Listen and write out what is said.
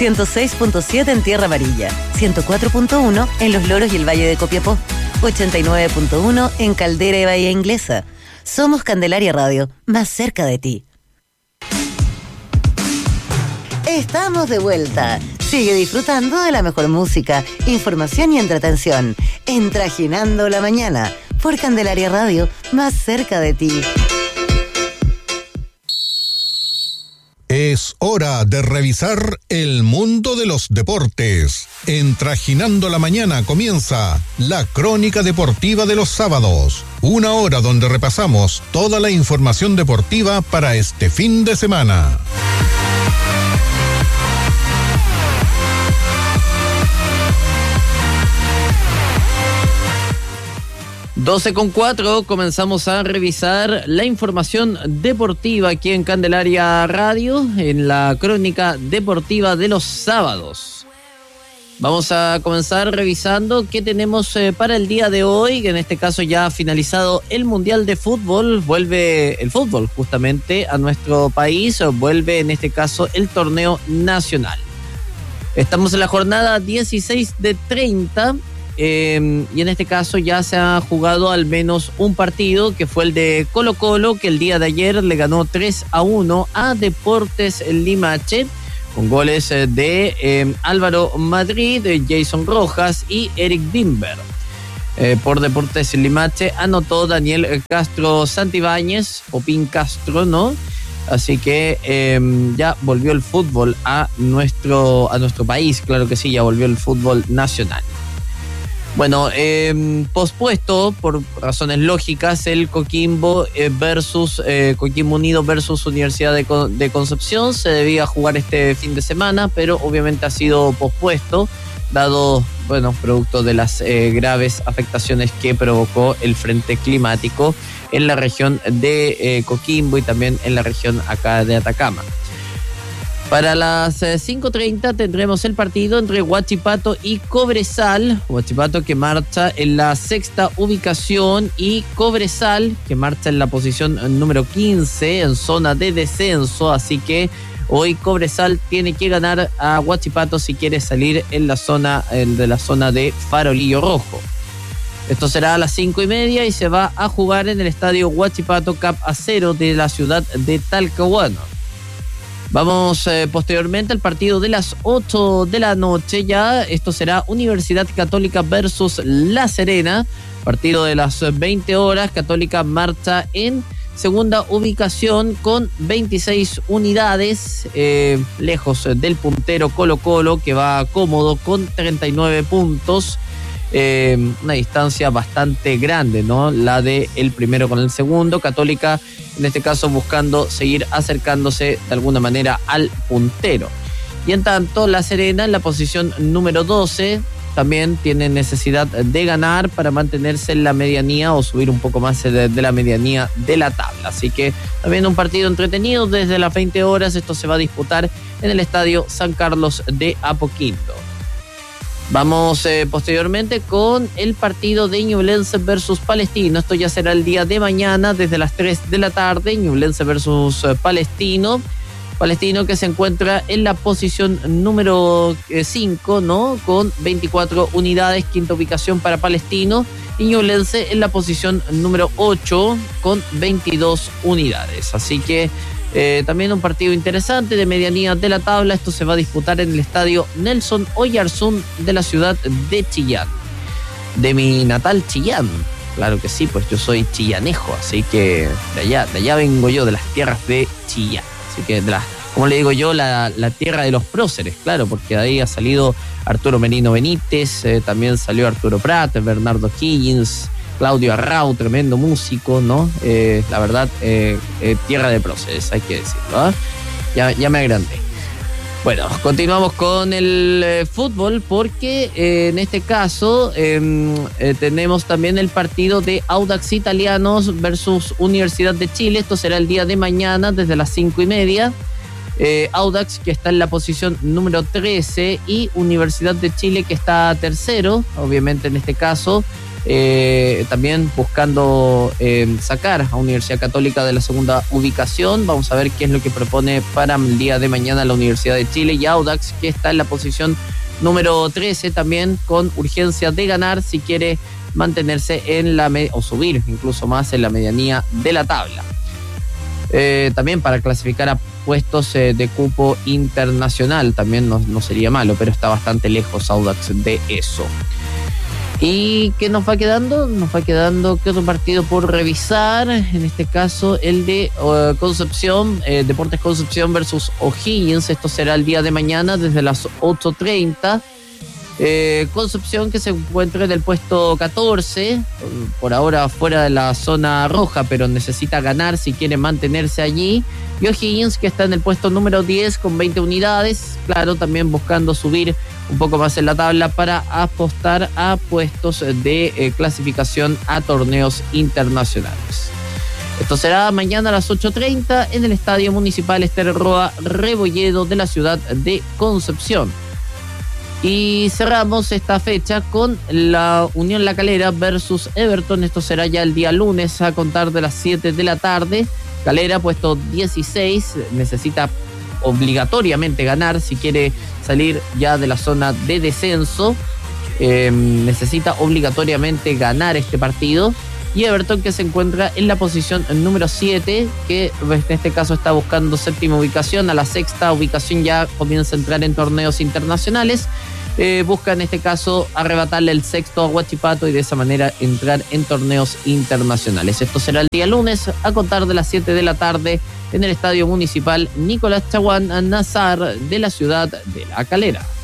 106.7 en Tierra Amarilla, 104.1 en Los Loros y el Valle de Copiapó, 89.1 en Caldera y Bahía Inglesa. Somos Candelaria Radio, más cerca de ti. Estamos de vuelta. Sigue disfrutando de la mejor música, información y entretención. En Trajinando la Mañana, por Candelaria Radio, más cerca de ti. Es hora de revisar el mundo de los deportes. En Trajinando la Mañana comienza la crónica deportiva de los sábados. Una hora donde repasamos toda la información deportiva para este fin de semana. 12:04, comenzamos a revisar la información deportiva aquí en Candelaria Radio, en la crónica deportiva de los sábados. Vamos a comenzar revisando qué tenemos para el día de hoy, que en este caso ya ha finalizado el Mundial de Fútbol, vuelve el fútbol justamente a nuestro país, vuelve en este caso el torneo nacional. Estamos en la jornada 16 de 30. Y en este caso ya se ha jugado al menos un partido, que fue el de Colo-Colo, que el día de ayer le ganó 3-1 a Deportes Limache, con goles de Álvaro Madrid, Jason Rojas y Eric Bimber. Por Deportes Limache anotó Daniel Castro Santibáñez, o Pin Castro, ¿no? Así que ya volvió el fútbol a nuestro país, claro que sí, ya volvió el fútbol nacional. Bueno, pospuesto por razones lógicas el Coquimbo Coquimbo Unido versus Universidad de Concepción. Se debía jugar este fin de semana, pero obviamente ha sido pospuesto, dado, producto de las graves afectaciones que provocó el frente climático en la región de Coquimbo y también en la región acá de Atacama. Para las 5:30 tendremos el partido entre Huachipato y Cobresal. Huachipato, que marcha en la 6ª ubicación, y Cobresal, que marcha en la posición número 15 en zona de descenso. Así que hoy Cobresal tiene que ganar a Huachipato si quiere salir en la zona de Farolillo Rojo. Esto será a las 5:30 y se va a jugar en el estadio Huachipato Cap Acero de la ciudad de Talcahuano. Vamos posteriormente al partido de las 8 de la noche. Ya esto será Universidad Católica versus La Serena. Partido de las 20 horas. Católica marcha en segunda ubicación con 26 unidades. Lejos del puntero Colo-Colo, que va cómodo con 39 puntos. Una distancia bastante grande, ¿no? La de el primero con el segundo. Católica, en este caso, buscando seguir acercándose de alguna manera al puntero. Y en tanto, La Serena, en la posición número 12, también tiene necesidad de ganar para mantenerse en la medianía o subir un poco más de la medianía de la tabla. Así que también un partido entretenido desde las 20 horas. Esto se va a disputar en el estadio San Carlos de Apoquindo. Vamos posteriormente con el partido de Ñublense versus Palestino. Esto ya será el día de mañana desde las 3 de la tarde. Ñublense versus Palestino. Palestino, que se encuentra en la posición número 5, ¿no? Con 24 unidades, quinta ubicación para Palestino. Y Ñublense en la posición número 8 con 22 unidades. Así que también un partido interesante de medianía de la tabla. Esto se va a disputar en el estadio Nelson Oyarzún de la ciudad de Chillán, de mi natal Chillán. Claro que sí, pues yo soy chillanejo, así que de allá vengo yo, de las tierras de Chillán. Así que como le digo yo, la tierra de los próceres, claro, porque de ahí ha salido Arturo Merino Benítez, también salió Arturo Prat, Bernardo Higgins, Claudio Arrau, tremendo músico, ¿no? La verdad, tierra de próceres, hay que decirlo, ¿eh? Ya me agrandé. Bueno, continuamos con el fútbol, porque en este caso tenemos también el partido de Audax Italianos versus Universidad de Chile. Esto será el día de mañana desde las 5:30. Audax, que está en la posición número 13, y Universidad de Chile, que está tercero. Obviamente en este caso también buscando sacar a Universidad Católica de la segunda ubicación. Vamos a ver qué es lo que propone para el día de mañana la Universidad de Chile, y Audax, que está en la posición número 13, también con urgencia de ganar si quiere mantenerse en o subir incluso más en la medianía de la tabla. También para clasificar a puestos de cupo internacional también no sería malo, pero está bastante lejos Audax de eso. ¿Y qué nos va quedando? Nos va quedando que otro partido por revisar, en este caso el de Concepción, Deportes Concepción versus O'Higgins. Esto será el día de mañana desde las 8:30. Concepción, que se encuentra en el puesto 14, por ahora fuera de la zona roja, pero necesita ganar si quiere mantenerse allí. Y O'Higgins, que está en el puesto número 10 con 20 unidades, claro, también buscando subir un poco más en la tabla para apostar a puestos de clasificación a torneos internacionales. Esto será mañana a las 8:30 en el Estadio Municipal Ester Roa Rebolledo de la ciudad de Concepción. Y cerramos esta fecha con la Unión La Calera versus Everton. Esto será ya el día lunes a contar de las 7 de la tarde. Calera, puesto 16, necesita obligatoriamente ganar si quiere salir ya de la zona de descenso. Necesita obligatoriamente ganar este partido. Y Everton, que se encuentra en la posición número 7, que en este caso está buscando séptima ubicación. A la sexta ubicación ya comienza a entrar en torneos internacionales. Busca en este caso arrebatarle el sexto a Huachipato y de esa manera entrar en torneos internacionales. Esto será el día lunes a contar de las 7 de la tarde en el Estadio Municipal Nicolás Chaguán Nazar de la ciudad de La Calera.